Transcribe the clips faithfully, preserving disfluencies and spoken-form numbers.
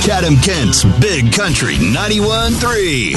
Chatham-Kent's Big Country ninety-one point three.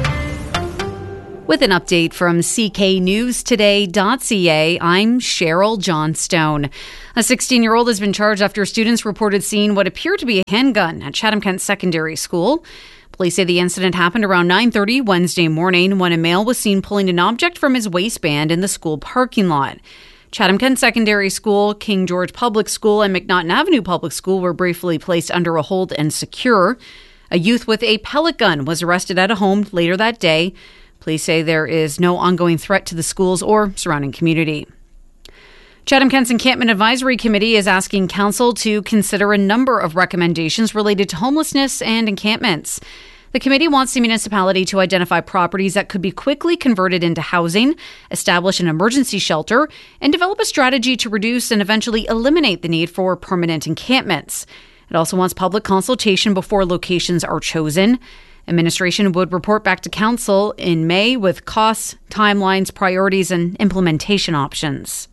With an update from C K News Today dot C A, I'm Cheryl Johnstone. A sixteen-year-old has been charged after students reported seeing what appeared to be a handgun at Chatham-Kent Secondary School. Police say the incident happened around nine thirty Wednesday morning when a male was seen pulling an object from his waistband in the school parking lot. Chatham-Kent Secondary School, King George Public School, and McNaughton Avenue Public School were briefly placed under a hold and secure. A youth with a pellet gun was arrested at a home later that day. Police say there is no ongoing threat to the schools or surrounding community. Chatham-Kent's Encampment Advisory Committee is asking council to consider a number of recommendations related to homelessness and encampments. The committee wants the municipality to identify properties that could be quickly converted into housing, establish an emergency shelter, and develop a strategy to reduce and eventually eliminate the need for permanent encampments. It also wants public consultation before locations are chosen. Administration would report back to council in May with costs, timelines, priorities, and implementation options.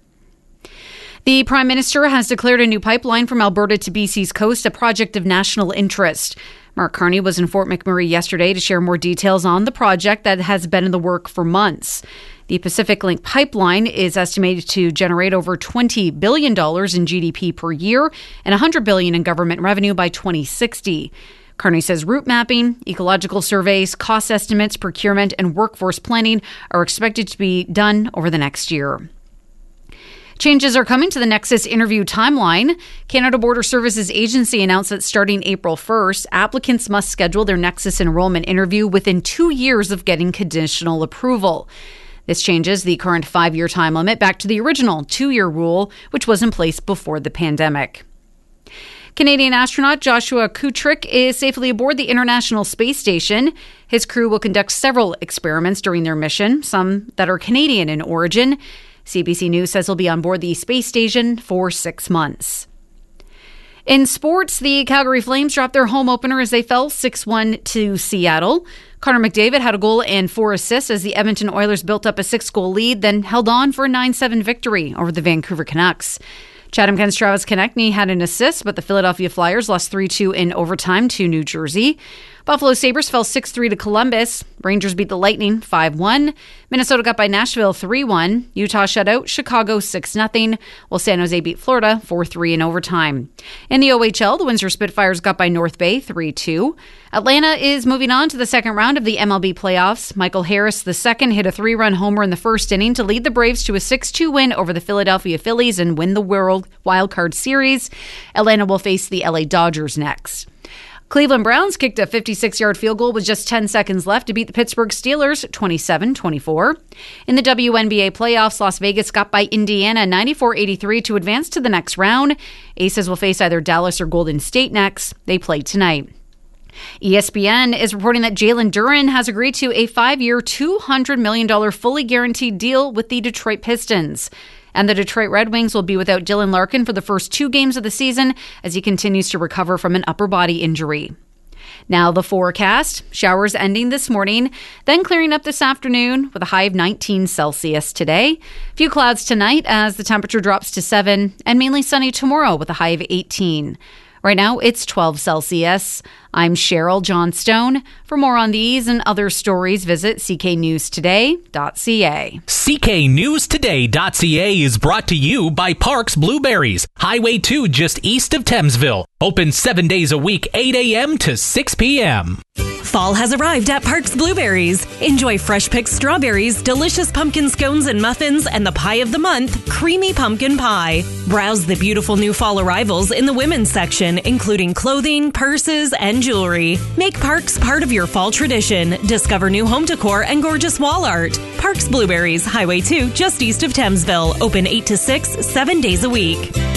The Prime Minister has declared a new pipeline from Alberta to B C's coast a project of national interest. Mark Carney was in Fort McMurray yesterday to share more details on the project that has been in the work for months. The Pacific Link pipeline is estimated to generate over twenty billion dollars in G D P per year and one hundred billion dollars in government revenue by twenty sixty. Carney says route mapping, ecological surveys, cost estimates, procurement, and workforce planning are expected to be done over the next year. Changes are coming to the Nexus interview timeline. Canada Border Services Agency announced that starting April first, applicants must schedule their Nexus enrollment interview within two years of getting conditional approval. This changes the current five-year time limit back to the original two-year rule, which was in place before the pandemic. Canadian astronaut Joshua Kutrick is safely aboard the International Space Station. His crew will conduct several experiments during their mission, some that are Canadian in origin. C B C News says he'll be on board the space station for six months. In sports, the Calgary Flames dropped their home opener as they fell six one to Seattle. Connor McDavid had a goal and four assists as the Edmonton Oilers built up a six-goal lead, then held on for a nine seven victory over the Vancouver Canucks. Chatham-Kent's Travis Konechny had an assist, but the Philadelphia Flyers lost three two in overtime to New Jersey. Buffalo Sabres fell six three to Columbus. Rangers beat the Lightning five one. Minnesota got by Nashville three one. Utah shut out Chicago six nothing, while San Jose beat Florida four three in overtime. In the O H L, the Windsor Spitfires got by North Bay three two. Atlanta is moving on to the second round of the M L B playoffs. Michael Harris the second hit a three-run homer in the first inning to lead the Braves to a six two win over the Philadelphia Phillies and win the World Wildcard Series. Atlanta will face the L A Dodgers next. Cleveland Browns kicked a fifty-six-yard field goal with just ten seconds left to beat the Pittsburgh Steelers twenty-seven twenty-four. In the W N B A playoffs, Las Vegas got by Indiana ninety-four eighty-three to advance to the next round. Aces will face either Dallas or Golden State next. They play tonight. E S P N is reporting that Jalen Duren has agreed to a five-year, two hundred million dollars fully guaranteed deal with the Detroit Pistons. And the Detroit Red Wings will be without Dylan Larkin for the first two games of the season as he continues to recover from an upper body injury. Now the forecast. Showers ending this morning, then clearing up this afternoon with a high of nineteen Celsius today. Few clouds tonight as the temperature drops to seven, and mainly sunny tomorrow with a high of eighteen. Right now, it's twelve Celsius. I'm Cheryl Johnstone. For more on these and other stories, visit C K News Today dot C A. C K News Today dot C A is brought to you by Parks Blueberries, Highway two just east of Thamesville. Open seven days a week, eight a.m. to six p.m. Fall has arrived at Parks Blueberries. Enjoy fresh-picked strawberries, delicious pumpkin scones and muffins, and the pie of the month, creamy pumpkin pie. Browse the beautiful new fall arrivals in the women's section, including clothing, purses, and jewelry. Make Parks part of your fall tradition. Discover new home decor and gorgeous wall art. Parks Blueberries, Highway two, just east of Thamesville. Open eight to six, seven days a week.